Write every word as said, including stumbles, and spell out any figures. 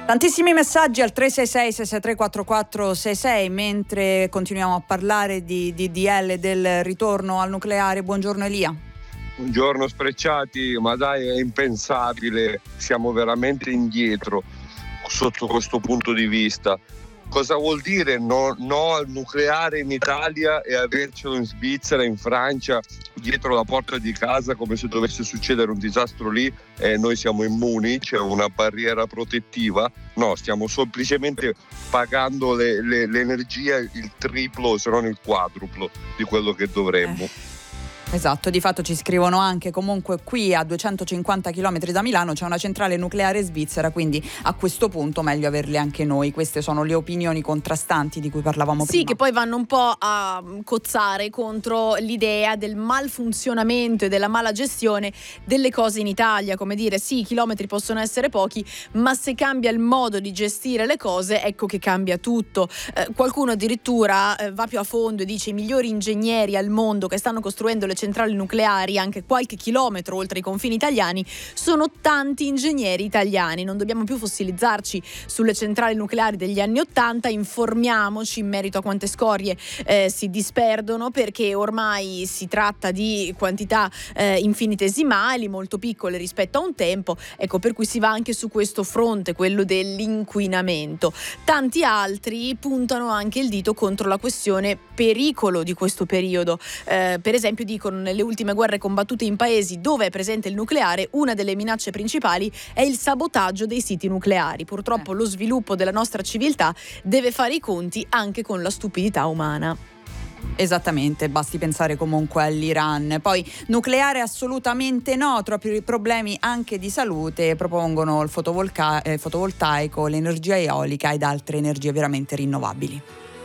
Tantissimi messaggi al tre sei sei sei sei tre quattro quattro sei sei mentre continuiamo a parlare di D D L del ritorno al nucleare. Buongiorno Elia. Buongiorno Sprecciati, ma dai, è impensabile, siamo veramente indietro sotto questo punto di vista. Cosa vuol dire no, no al nucleare in Italia e avercelo in Svizzera, in Francia, dietro la porta di casa, come se dovesse succedere un disastro lì e noi siamo immuni, c'è una barriera protettiva? No, stiamo semplicemente pagando le, le, l'energia il triplo, se non il quadruplo di quello che dovremmo. Eh. Esatto, di fatto ci scrivono anche comunque qui a duecentocinquanta chilometri da Milano c'è una centrale nucleare svizzera, quindi a questo punto meglio averle anche noi. Queste sono le opinioni contrastanti di cui parlavamo sì, prima. Sì, che poi vanno un po' a cozzare contro l'idea del malfunzionamento e della mala gestione delle cose in Italia, come dire sì, i chilometri possono essere pochi, ma se cambia il modo di gestire le cose, ecco che cambia tutto. Eh, qualcuno addirittura eh, va più a fondo e dice i migliori ingegneri al mondo che stanno costruendo le centrali nucleari anche qualche chilometro oltre i confini italiani sono tanti ingegneri italiani. Non dobbiamo più fossilizzarci sulle centrali nucleari degli anni ottanta, informiamoci in merito a quante scorie eh, si disperdono, perché ormai si tratta di quantità eh, infinitesimali, molto piccole rispetto a un tempo, ecco, per cui si va anche su questo fronte, quello dell'inquinamento. Tanti altri puntano anche il dito contro la questione pericolo di questo periodo, eh, per esempio dicono nelle ultime guerre combattute in paesi dove è presente il nucleare una delle minacce principali è il sabotaggio dei siti nucleari. Purtroppo lo sviluppo della nostra civiltà deve fare i conti anche con la stupidità umana. Esattamente, basti pensare comunque all'Iran. Poi nucleare assolutamente no, troppi problemi anche di salute, propongono il fotovolca- eh, fotovoltaico, l'energia eolica ed altre energie veramente rinnovabili.